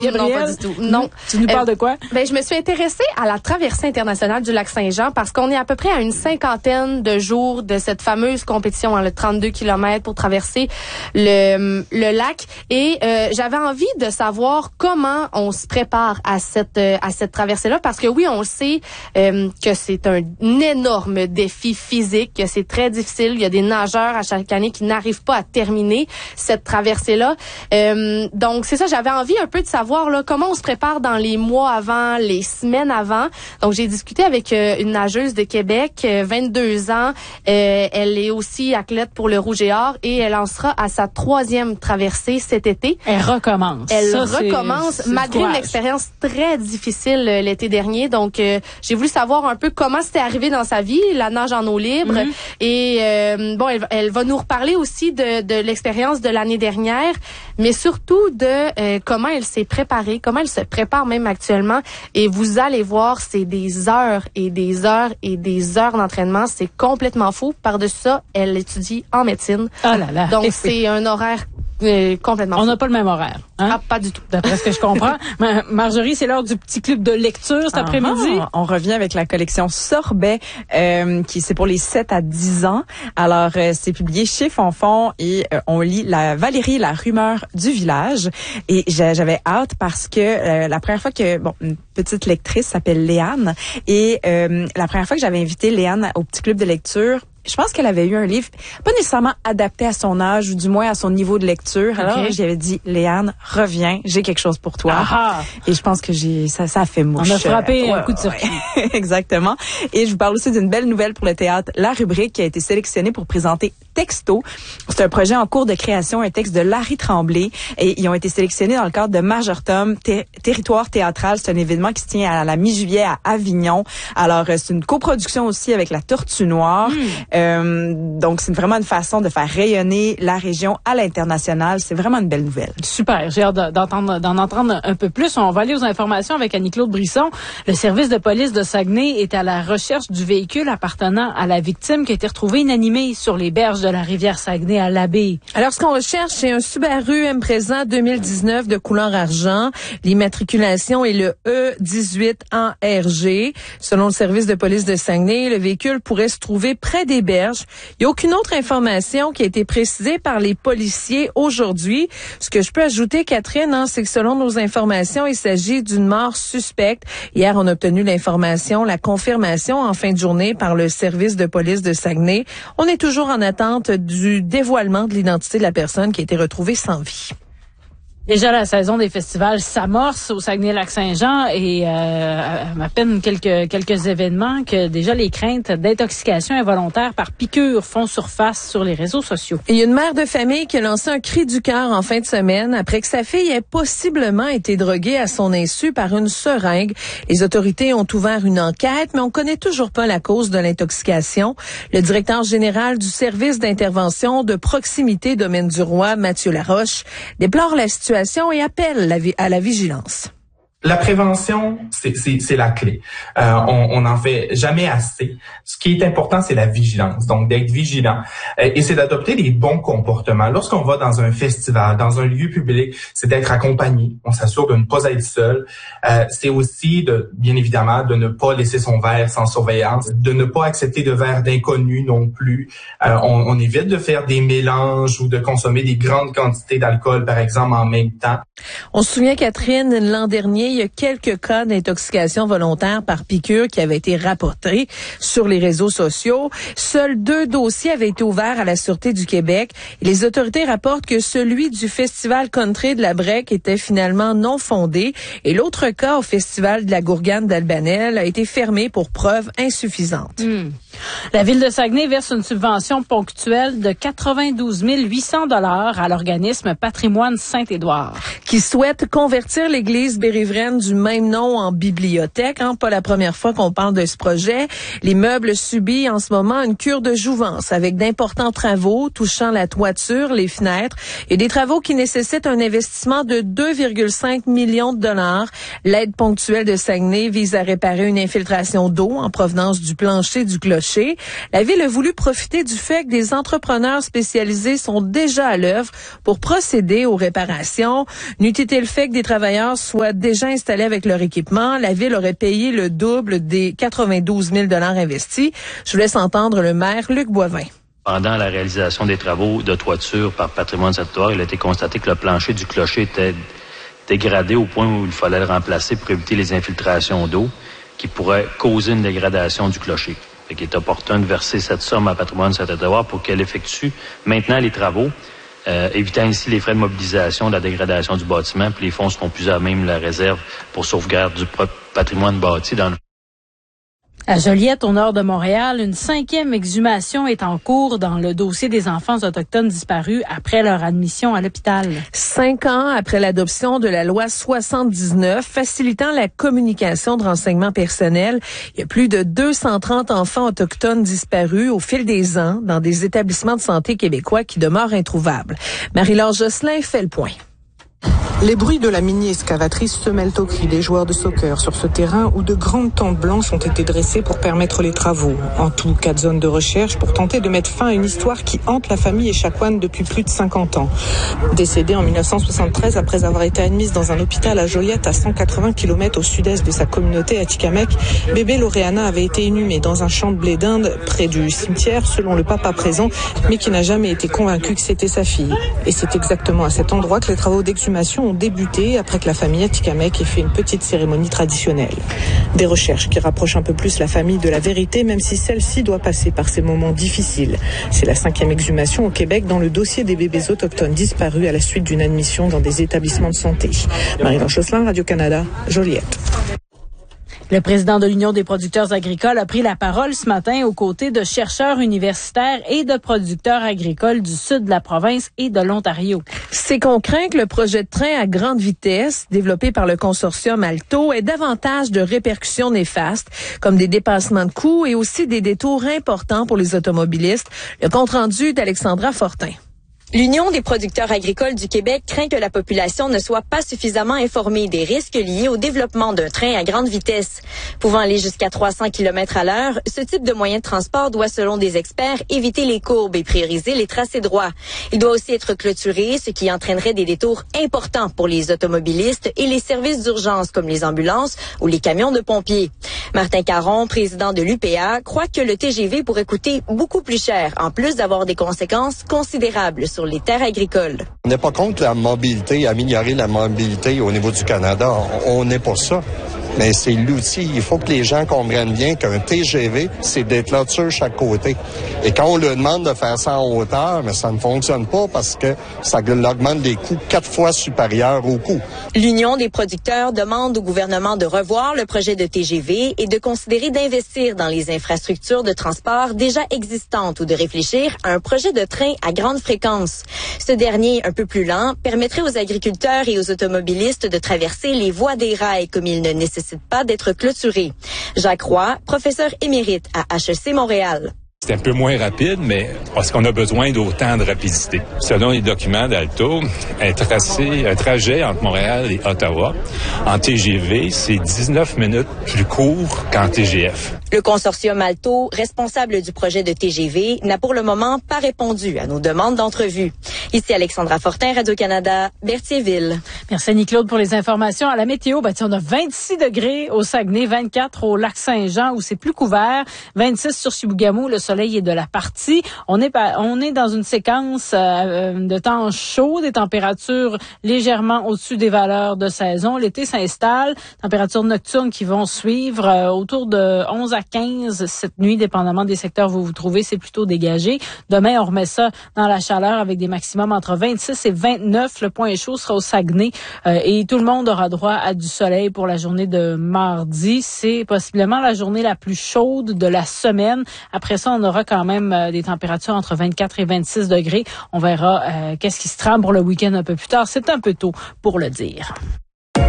Gabrielle? Non, pas du tout. Non. Tu nous parles de quoi? Je me suis intéressée à la traversée internationale du lac Saint-Jean parce qu'on est à peu près à une 50aine de jours de cette fameuse compétition, le 32 km pour traverser le lac. Et j'avais envie de savoir comment on se prépare à cette traversée-là parce que oui, on le sait que c'est un énorme défi physique, que c'est très difficile. Il y a des nageurs à chaque année qui n'arrivent pas à terminer cette traversée-là. Donc, c'est ça, j'avais envie un peu de savoir là, comment on se prépare dans les mois avant, les semaines avant. Donc, j'ai discuté avec une nageuse de Québec, 22 ans. Elle est aussi athlète pour le Rouge et Or et elle en sera à sa 3e traversée cet été. Elle recommence. Elle recommence malgré une expérience très difficile l'été dernier. Donc, j'ai voulu savoir un peu comment c'était arrivé dans sa vie, la nage en eau libre. Et elle va nous reparler aussi de l'expérience de l'année dernière, mais surtout de comment elle s'est préparée, comment elle se prépare même actuellement. Et vous allez voir, c'est des heures et des heures et des heures d'entraînement. C'est complètement fou. Par-dessus ça, elle étudie en médecine. Oh là là. Donc, c'est un horaire complètement fou. On n'a pas le même horaire. Hein? Ah, pas du tout. D'après ce que je comprends. Marjorie, c'est l'heure du petit club de lecture cet après-midi. On revient avec la collection Sorbet, qui c'est pour les 7 à 10 ans. Alors, c'est publié chez Fonfon et on lit Valérie, la rumeur du village. Et j'avais hâte parce que la première fois que, une petite lectrice s'appelle Léane. Et la première fois que j'avais invité Léane au petit club de lecture, je pense qu'elle avait eu un livre pas nécessairement adapté à son âge ou du moins à son niveau de lecture. Alors, j'y avais dit, Léane, reviens, j'ai quelque chose pour toi. Aha. Et je pense que ça a fait mouche. On a frappé un coup de circuit. Exactement. Et je vous parle aussi d'une belle nouvelle pour le théâtre La Rubrique qui a été sélectionnée pour présenter Texto. C'est un projet en cours de création, un texte de Larry Tremblay. Et ils ont été sélectionnés dans le cadre de Majortum, Territoire théâtral. C'est un événement qui se tient à la mi-juillet à Avignon. Alors, c'est une coproduction aussi avec la Tortue Noire. Donc, c'est vraiment une façon de faire rayonner la région à l'international. C'est vraiment une belle nouvelle. Super. J'ai hâte d'en entendre un peu plus. On va aller aux informations avec Annie-Claude Brisson. Le service de police de Saguenay est à la recherche du véhicule appartenant à la victime qui a été retrouvé inanimé sur les berges de la rivière Saguenay à l'Abbé. Alors, ce qu'on recherche, c'est un Subaru Impreza 2019 de couleur argent. L'immatriculation est le E18ARG. Selon le service de police de Saguenay, le véhicule pourrait se trouver près des berges. Il n'y a aucune autre information qui a été précisée par les policiers aujourd'hui. Ce que je peux ajouter, Catherine, c'est que selon nos informations, il s'agit d'une mort suspecte. Hier, on a obtenu l'information, la confirmation en fin de journée par le service de police de Saguenay. On est toujours en attente du dévoilement de l'identité de la personne qui a été retrouvée sans vie. Déjà, la saison des festivals s'amorce au Saguenay-Lac-Saint-Jean et à peine quelques événements que déjà les craintes d'intoxication involontaire par piqûre font surface sur les réseaux sociaux. Il y a une mère de famille qui a lancé un cri du cœur en fin de semaine après que sa fille ait possiblement été droguée à son insu par une seringue. Les autorités ont ouvert une enquête, mais on connaît toujours pas la cause de l'intoxication. Le directeur général du service d'intervention de proximité Domaine du Roi, Mathieu Laroche, déplore la situation et appelle à la vigilance. La prévention, c'est la clé. On n'en fait jamais assez. Ce qui est important, c'est la vigilance. Donc, d'être vigilant. Et c'est d'adopter les bons comportements. Lorsqu'on va dans un festival, dans un lieu public, c'est d'être accompagné. On s'assure de ne pas être seul. C'est aussi, bien évidemment, de ne pas laisser son verre sans surveillance, de ne pas accepter de verres d'inconnus non plus. On évite de faire des mélanges ou de consommer des grandes quantités d'alcool, par exemple, en même temps. On se souvient, Catherine, l'an dernier, il y a quelques cas d'intoxication volontaire par piqûre qui avaient été rapportés sur les réseaux sociaux. Seuls 2 dossiers avaient été ouverts à la Sûreté du Québec. Et les autorités rapportent que celui du Festival Country de la Brec était finalement non fondé. Et l'autre cas au Festival de la Gourgane d'Albanel a été fermé pour preuve insuffisante. La Ville de Saguenay verse une subvention ponctuelle de 92 800 $ à l'organisme Patrimoine Saint-Édouard, qui souhaite convertir l'église Bérivray pérenne du même nom en bibliothèque. Pas la première fois qu'on parle de ce projet. L'immeuble subit en ce moment une cure de jouvence avec d'importants travaux touchant la toiture, les fenêtres et des travaux qui nécessitent un investissement de 2,5 millions de dollars. L'aide ponctuelle de Saguenay vise à réparer une infiltration d'eau en provenance du plancher du clocher. La ville a voulu profiter du fait que des entrepreneurs spécialisés sont déjà à l'œuvre pour procéder aux réparations. N'eût été le fait que des travailleurs soient déjà installés avec leur équipement, la ville aurait payé le double des 92 000 $ investis. Je vous laisse entendre le maire Luc Boivin. Pendant la réalisation des travaux de toiture par Patrimoine statuaire, il a été constaté que le plancher du clocher était dégradé au point où il fallait le remplacer pour éviter les infiltrations d'eau qui pourraient causer une dégradation du clocher. Il est opportun de verser cette somme à Patrimoine statuaire pour qu'elle effectue maintenant les travaux, évitant ainsi les frais de mobilisation de la dégradation du bâtiment, puis les fonds seront plus à même la réserve pour sauvegarde du patrimoine bâti dans le... À Joliette, au nord de Montréal, une 5e exhumation est en cours dans le dossier des enfants autochtones disparus après leur admission à l'hôpital. 5 ans après l'adoption de la loi 79 facilitant la communication de renseignements personnels, il y a plus de 230 enfants autochtones disparus au fil des ans dans des établissements de santé québécois qui demeurent introuvables. Marie-Laure Josselin fait le point. Les bruits de la mini-excavatrice se mêlent aux cris des joueurs de soccer sur ce terrain où de grandes tentes blanches ont été dressées pour permettre les travaux. En tout, 4 zones de recherche pour tenter de mettre fin à une histoire qui hante la famille Echaquan depuis plus de 50 ans. Décédée en 1973 après avoir été admise dans un hôpital à Joliette à 180 km au sud-est de sa communauté Atikamekw, bébé Loréana avait été inhumée dans un champ de blé d'Inde près du cimetière selon le papa présent, mais qui n'a jamais été convaincu que c'était sa fille. Et c'est exactement à cet endroit que les travaux d'exhumation ont débuté après que la famille Atikamekw ait fait une petite cérémonie traditionnelle. Des recherches qui rapprochent un peu plus la famille de la vérité, même si celle-ci doit passer par ces moments difficiles. C'est la 5e exhumation au Québec dans le dossier des bébés autochtones disparus à la suite d'une admission dans des établissements de santé. Marie-Laure Josselin, Radio-Canada, Joliette. Le président de l'Union des producteurs agricoles a pris la parole ce matin aux côtés de chercheurs universitaires et de producteurs agricoles du sud de la province et de l'Ontario. C'est qu'on craint que le projet de train à grande vitesse, développé par le consortium Alto, ait davantage de répercussions néfastes, comme des dépassements de coûts et aussi des détours importants pour les automobilistes. Le compte-rendu d'Alexandra Fortin. L'Union des producteurs agricoles du Québec craint que la population ne soit pas suffisamment informée des risques liés au développement d'un train à grande vitesse. Pouvant aller jusqu'à 300 km/h, ce type de moyen de transport doit, selon des experts, éviter les courbes et prioriser les tracés droits. Il doit aussi être clôturé, ce qui entraînerait des détours importants pour les automobilistes et les services d'urgence comme les ambulances ou les camions de pompiers. Martin Caron, président de l'UPA, croit que le TGV pourrait coûter beaucoup plus cher, en plus d'avoir des conséquences considérables sur les terres agricoles. On n'est pas contre la mobilité, améliorer la mobilité au niveau du Canada. On n'est pas ça. Mais c'est l'outil. Il faut que les gens comprennent bien qu'un TGV, c'est des clôtures chaque côté. Et quand on leur demande de faire ça en hauteur, mais ça ne fonctionne pas parce que ça augmente des coûts 4 fois supérieurs aux coûts. L'Union des producteurs demande au gouvernement de revoir le projet de TGV et de considérer d'investir dans les infrastructures de transport déjà existantes ou de réfléchir à un projet de train à grande fréquence. Ce dernier, un peu plus lent, permettrait aux agriculteurs et aux automobilistes de traverser les voies des rails comme il ne nécessite pas d'être clôturé. Jacques Roy, professeur émérite à HEC Montréal. C'est un peu moins rapide, mais est-ce qu'on a besoin d'autant de rapidité? Selon les documents d'Alto, un trajet entre Montréal et Ottawa, en TGV, c'est 19 minutes plus court qu'en TGF. Le consortium Alto, responsable du projet de TGV, n'a pour le moment pas répondu à nos demandes d'entrevue. Ici Alexandra Fortin, Radio-Canada, Berthierville. Merci Annie-Claude pour les informations. À la météo, on a 26 degrés au Saguenay, 24 au Lac-Saint-Jean où c'est plus couvert, 26 sur Chibougamau, le soleil est de la partie. On est dans une séquence de temps chaud, des températures légèrement au-dessus des valeurs de saison. L'été s'installe, températures nocturnes qui vont suivre autour de 11 à 15 cette nuit, dépendamment des secteurs où vous vous trouvez, c'est plutôt dégagé. Demain, on remet ça dans la chaleur avec des maximums entre 26 et 29. Le point chaud sera au Saguenay et tout le monde aura droit à du soleil pour la journée de mardi. C'est possiblement la journée la plus chaude de la semaine. Après ça, on aura quand même des températures entre 24 et 26 degrés. On verra qu'est-ce qui se trame pour le week-end un peu plus tard. C'est un peu tôt pour le dire.